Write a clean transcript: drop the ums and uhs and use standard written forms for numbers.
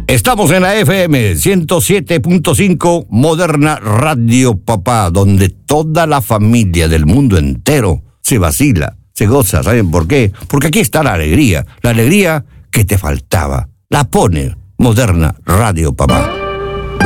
Estamos en la FM 107.5 Moderna Radio Papá, donde toda la familia del mundo entero se vacila, se goza. ¿Saben por qué? Porque aquí está la alegría que te faltaba. La pone Moderna Radio Papá.